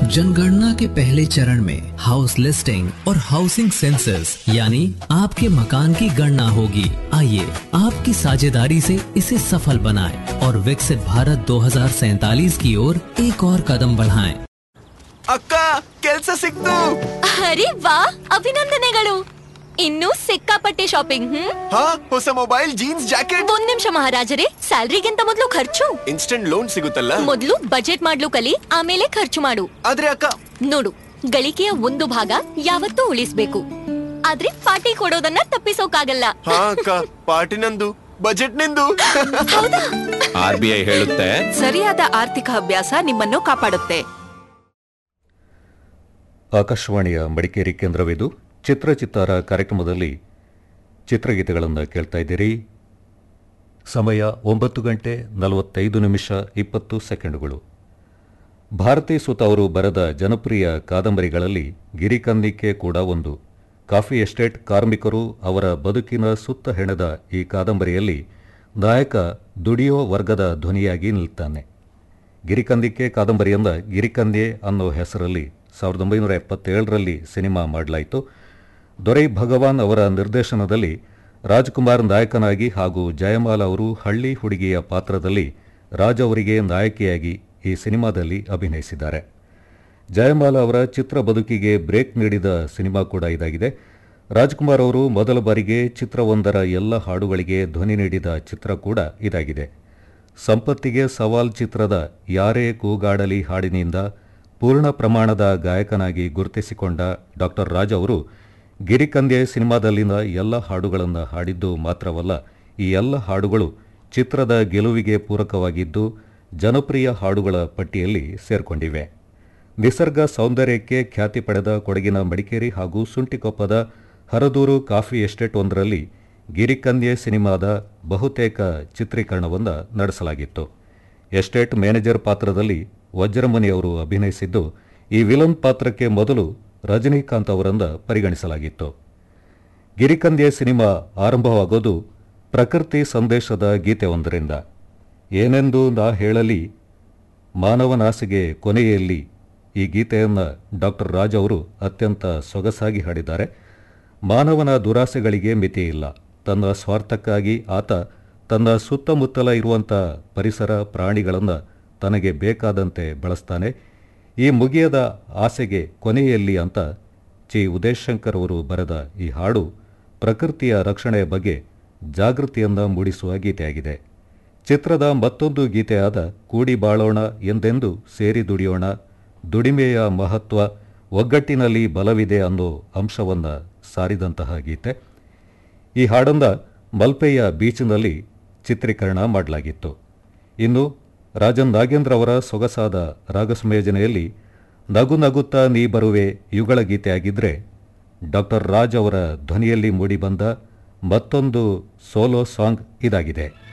जनगणना के पहले चरण में हाउस लिस्टिंग और हाउसिंग सेंसस यानी आपके मकान की गणना होगी। आइए आपकी साझेदारी से इसे सफल बनाएं और विकसित भारत 2047 की ओर एक और कदम बढ़ाएं। ಅಕ್ಕ ಕೆಲ್ಸ ಸಿಕ್ತು. ಅರೆ ವಾ, ಅಭಿನಂದನೆಗಳು. ಇನ್ನು ಸಿಕ್ಕಾಪಟ್ಟೆ ಶಾಪಿಂಗ್. ಹಾ, ಹೊಸ ಮೊಬೈಲ್, ಜೀನ್ಸ್, ಜಾಕೆಟ್. ಒಂದ್ ನಿಮಿಷ ಮಹಾರಾಜರೇ, ಸ್ಯಾಲ್ರಿಗಿಂತ ಮೊದಲು ಖರ್ಚು. ಇನ್ಸ್ಟೆಂಟ್ ಲೋನ್ ಸಿಗುತ್ತಲ್ಲ. ಮೊದಲು ಬಜೆಟ್ ಮಾಡ್ಲು ಕಲಿ, ಆಮೇಲೆ ಖರ್ಚು ಮಾಡು. ಆದ್ರೆ ಅಕ್ಕ ನೋಡು, ಗಳಿಕೆಯ ಒಂದು ಭಾಗ ಯಾವತ್ತೂ ಉಳಿಸ್ಬೇಕು, ಆದ್ರೆ ಪಾರ್ಟಿ ಕೊಡೋದನ್ನ ತಪ್ಪಿಸೋಕಾಗಲ್ಲ. ಹಾ ಅಕ್ಕ, ಪಾರ್ಟಿ ನಂದು, ಬಜೆಟ್ ನಿಂದು. ಹೌದಾ? RBI ಹೇಳುತ್ತೆ, ಸರಿಯಾದ ಆರ್ಥಿಕ ಅಭ್ಯಾಸ ನಿಮ್ಮನ್ನು ಕಾಪಾಡುತ್ತೆ. ಆಕಾಶವಾಣಿಯ ಮಡಿಕೇರಿ ಕೇಂದ್ರವಿದು. ಚಿತ್ರಚಿತ್ತಾರ ಕಾರ್ಯಕ್ರಮದಲ್ಲಿ ಚಿತ್ರಗೀತೆಗಳನ್ನು ಕೇಳ್ತಾ ಇದ್ದೀರಿ. ಸಮಯ 9:45:20 ಭಾರತಿ ಸುತ ಅವರು ಬರೆದ ಜನಪ್ರಿಯ ಕಾದಂಬರಿಗಳಲ್ಲಿ ಗಿರಿಕಂದಿಕೆ ಕೂಡ ಒಂದು. ಕಾಫಿ ಎಸ್ಟೇಟ್ ಕಾರ್ಮಿಕರು ಅವರ ಬದುಕಿನ ಸುತ್ತ ಹೆಣೆದ ಈ ಕಾದಂಬರಿಯಲ್ಲಿ ನಾಯಕ ದುಡಿಯೋ ವರ್ಗದ ಧ್ವನಿಯಾಗಿ ನಿಲ್ತಾನೆ. ಗಿರಿಕಂದಿಕೆ ಕಾದಂಬರಿಯಿಂದ ಗಿರಿಕಂದೆ ಅನ್ನೋ ಹೆಸರಲ್ಲಿ 1977ರಲ್ಲಿ ಸಿನಿಮಾ ಮಾಡಲಾಯಿತು. ದೊರೈ ಭಗವಾನ್ ಅವರ ನಿರ್ದೇಶನದಲ್ಲಿ ರಾಜ್ಕುಮಾರ್ ನಾಯಕನಾಗಿ ಹಾಗೂ ಜಯಮಾಲ ಅವರು ಹಳ್ಳಿ ಹುಡುಗಿಯ ಪಾತ್ರದಲ್ಲಿ ರಾಜ್ ಅವರಿಗೆ ನಾಯಕಿಯಾಗಿ ಈ ಸಿನಿಮಾದಲ್ಲಿ ಅಭಿನಯಿಸಿದ್ದಾರೆ. ಜಯಮಾಲ ಅವರ ಚಿತ್ರ ಬದುಕಿಗೆ ಬ್ರೇಕ್ ನೀಡಿದ ಸಿನಿಮಾ ಕೂಡ ಇದಾಗಿದೆ. ರಾಜ್ಕುಮಾರ್ ಅವರು ಮೊದಲ ಬಾರಿಗೆ ಚಿತ್ರವೊಂದರ ಎಲ್ಲ ಹಾಡುಗಳಿಗೆ ಧ್ವನಿ ನೀಡಿದ ಚಿತ್ರ ಕೂಡ ಇದಾಗಿದೆ. ಸಂಪತ್ತಿಗೆ ಸವಾಲ್ ಚಿತ್ರದ ಯಾರೇ ಕೂಗಾಡಲಿ ಹಾಡಿನಿಂದ ಪೂರ್ಣ ಪ್ರಮಾಣದ ಗಾಯಕನಾಗಿ ಗುರುತಿಸಿಕೊಂಡ ಡಾ ರಾಜ್ ಅವರು ಗಿರಿಕಂದೆ ಸಿನಿಮಾದಲ್ಲಿನ ಎಲ್ಲ ಹಾಡುಗಳನ್ನು ಹಾಡಿದ್ದು ಮಾತ್ರವಲ್ಲ, ಈ ಎಲ್ಲ ಹಾಡುಗಳು ಚಿತ್ರದ ಗೆಲುವಿಗೆ ಪೂರಕವಾಗಿದ್ದು ಜನಪ್ರಿಯ ಹಾಡುಗಳ ಪಟ್ಟಿಯಲ್ಲಿ ಸೇರ್ಕೊಂಡಿವೆ. ನಿಸರ್ಗ ಸೌಂದರ್ಯಕ್ಕೆ ಖ್ಯಾತಿ ಪಡೆದ ಕೊಡಗಿನ ಮಡಿಕೇರಿ ಹಾಗೂ ಸುಂಟಿಕೊಪ್ಪದ ಹರದೂರು ಕಾಫಿ ಎಸ್ಟೇಟ್ ಒಂದರಲ್ಲಿ ಗಿರಿಕಂದೆ ಸಿನಿಮಾದ ಬಹುತೇಕ ಚಿತ್ರೀಕರಣವನ್ನು ನಡೆಸಲಾಗಿತ್ತು. ಎಸ್ಟೇಟ್ ಮ್ಯಾನೇಜರ್ ಪಾತ್ರದಲ್ಲಿ ವಜ್ರಮುನಿ ಅವರು ಅಭಿನಯಿಸಿದ್ದು, ಈ ವಿಲನ್ ಪಾತ್ರಕ್ಕೆ ಮೊದಲು ರಜನಿಕಾಂತ್ ಅವರನ್ನು ಪರಿಗಣಿಸಲಾಗಿತ್ತು. ಗಿರಿಕಂದೆ ಸಿನಿಮಾ ಆರಂಭವಾಗೋದು ಪ್ರಕೃತಿ ಸಂದೇಶದ ಗೀತೆಯೊಂದರಿಂದ. ಏನೆಂದು ನಾ ಹೇಳಲಿ ಮಾನವನಾಸೆಗೆ ಕೊನೆಯಲ್ಲಿ, ಈ ಗೀತೆಯನ್ನು ಡಾ ರಾಜ್ ಅವರು ಅತ್ಯಂತ ಸೊಗಸಾಗಿ ಹಾಡಿದ್ದಾರೆ. ಮಾನವನ ದುರಾಸೆಗಳಿಗೆ ಮಿತಿಯಿಲ್ಲ. ತನ್ನ ಸ್ವಾರ್ಥಕ್ಕಾಗಿ ಆತ ತನ್ನ ಸುತ್ತಮುತ್ತಲ ಇರುವಂಥ ಪರಿಸರ ಪ್ರಾಣಿಗಳನ್ನು ತನಗೆ ಬೇಕಾದಂತೆ ಬಳಸ್ತಾನೆ. ಈ ಮುಗಿಯದ ಆಸೆಗೆ ಕೊನೆಯಲ್ಲಿ ಅಂತ ಚಿ ಉದಯಶಂಕರ್ ಅವರು ಬರೆದ ಈ ಹಾಡು ಪ್ರಕೃತಿಯ ರಕ್ಷಣೆಯ ಬಗ್ಗೆ ಜಾಗೃತಿಯನ್ನು ಮೂಡಿಸುವ ಗೀತೆಯಾಗಿದೆ. ಚಿತ್ರದ ಮತ್ತೊಂದು ಗೀತೆಯಾದ ಕೂಡಿ ಬಾಳೋಣ ಎಂದೆಂದು ಸೇರಿ ದುಡಿಯೋಣ, ದುಡಿಮೆಯ ಮಹತ್ವ, ಒಗ್ಗಟ್ಟಿನಲ್ಲಿ ಬಲವಿದೆ ಅನ್ನೋ ಅಂಶವನ್ನು ಸಾರಿದಂತಹ ಗೀತೆ. ಈ ಹಾಡನ್ನು ಮಲ್ಪೆಯ ಬೀಚ್ನಲ್ಲಿ ಚಿತ್ರೀಕರಣ ಮಾಡಲಾಗಿತ್ತು. ಇನ್ನು ರಾಜನ್ ನಾಗೇಂದ್ರ ಅವರ ಸೊಗಸಾದ ರಾಗಸಂಯೋಜನೆಯಲ್ಲಿ ನಗು ನಗುತ್ತಾ ನೀ ಬರುವೆ ಯುಗಳ ಗೀತೆಯಾಗಿದ್ದರೆ, ಡಾ ರಾಜ್ ಅವರ ಧ್ವನಿಯಲ್ಲಿ ಮೂಡಿಬಂದ ಮತ್ತೊಂದು ಸೋಲೋ ಸಾಂಗ್ ಇದಾಗಿದೆ.